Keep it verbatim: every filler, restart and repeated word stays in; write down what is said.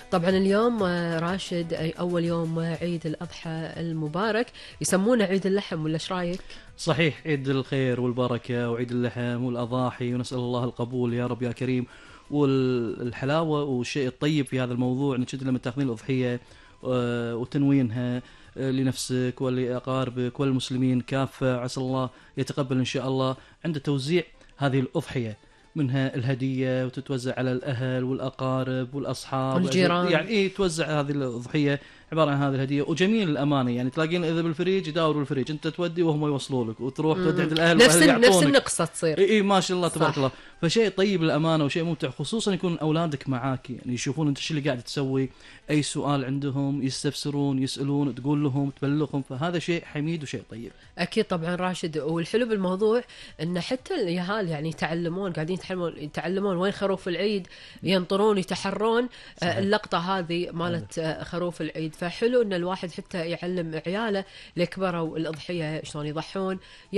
طبعا اليوم آه، راشد أي أول يوم آه، عيد الأضحى المبارك، يسمونه عيد اللحم ولا إيش رايك؟ صحيح، عيد الخير والبركة وعيد اللحم والأضاحي، ونسأل الله القبول يا رب يا كريم. والحلاوة والشيء الطيب في هذا الموضوع انك انت لما تاخذين الأضحية آه، وتنوينها آه، لنفسك ولأقاربك والمسلمين كافة، عسى الله يتقبل إن شاء الله عند توزيع هذه الأضحية، منها الهدية وتتوزع على الأهل والأقارب والأصحاب وأزواج. والجيران. يعني إيه، توزع هذه الأضحية عبارة عن هذه الهدية. وجميل الأمانة، يعني تلاقين إذا بالفريج يداوروا الفريج، أنت تودي وهم يوصلوا لك، وتروح تودي عند الأهل نفس والأهل ال- نفس يعطونك. النقصة تصير. اي اي ما شاء الله تبارك صح. الله. فشيء طيب للامانه وشيء ممتع، خصوصا يكون اولادك معاك، يعني يشوفون انت شو اللي قاعد تسوي، اي سؤال عندهم يستفسرون يسالون، تقول لهم تبلغهم، فهذا شيء حميد وشيء طيب. أكيد طبعا راشد، والحلو بالموضوع أن حتى اليهال يعني يتعلمون، قاعدين يتعلمون يتعلمون وين خروف العيد، ينطرون يتحرون آه، صحيح. اللقطة هذه مالت آه، خروف العيد. فحلو أن الواحد حتى يعلم عياله اللي كبروا الأضحية شلون يضحون.